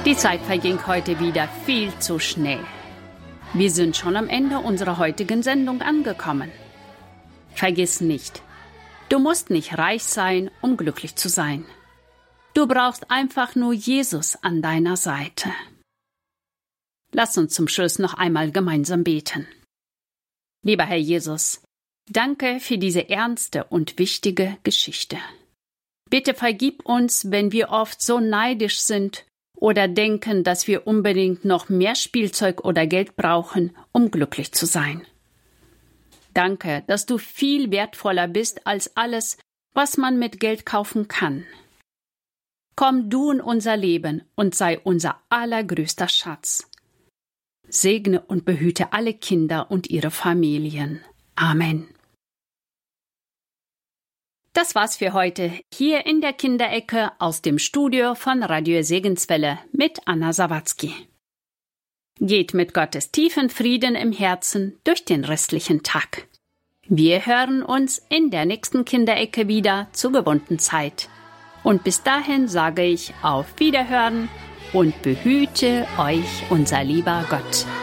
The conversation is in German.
Die Zeit verging heute wieder viel zu schnell. Wir sind schon am Ende unserer heutigen Sendung angekommen. Vergiss nicht, du musst nicht reich sein, um glücklich zu sein. Du brauchst einfach nur Jesus an deiner Seite. Lass uns zum Schluss noch einmal gemeinsam beten. Lieber Herr Jesus, danke für diese ernste und wichtige Geschichte. Bitte vergib uns, wenn wir oft so neidisch sind oder denken, dass wir unbedingt noch mehr Spielzeug oder Geld brauchen, um glücklich zu sein. Danke, dass du viel wertvoller bist als alles, was man mit Geld kaufen kann. Komm du in unser Leben und sei unser allergrößter Schatz. Segne und behüte alle Kinder und ihre Familien. Amen. Das war's für heute hier in der Kinderecke aus dem Studio von Radio Segenswelle mit Anna Sawatzki. Geht mit Gottes tiefen Frieden im Herzen durch den restlichen Tag. Wir hören uns in der nächsten Kinderecke wieder zur gewohnten Zeit. Und bis dahin sage ich auf Wiederhören und behüte euch unser lieber Gott.